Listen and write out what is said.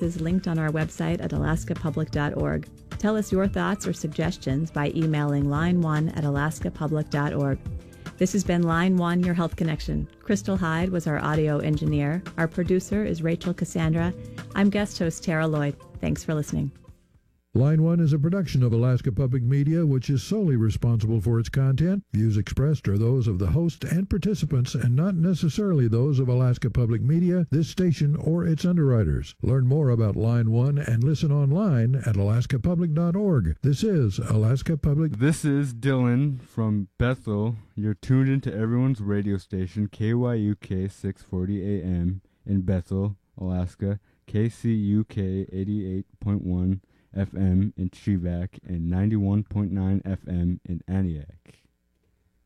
is linked on our website at alaskapublic.org. Tell us your thoughts or suggestions by emailing line1@alaskapublic.org. This has been Line 1, Your Health Connection. Crystal Hyde was our audio engineer. Our producer is Rachel Cassandra. I'm guest host Tara Lloyd. Thanks for listening. Line 1 is a production of Alaska Public Media, which is solely responsible for its content. Views expressed are those of the host and participants and not necessarily those of Alaska Public Media, this station, or its underwriters. Learn more about Line 1 and listen online at alaskapublic.org. This is Alaska Public. This is Dylan from Bethel. You're tuned into everyone's radio station, KYUK 640 AM in Bethel, Alaska, KCUK 88.1 FM in Chivak and 91.9 FM in Aniak.